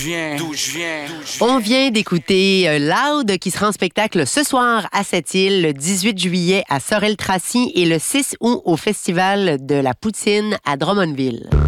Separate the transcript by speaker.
Speaker 1: On vient d'écouter Loud qui sera en spectacle ce soir à Sept-Îles, le 18 juillet à Sorel-Tracy et le 6 août au Festival de la Poutine à Drummondville.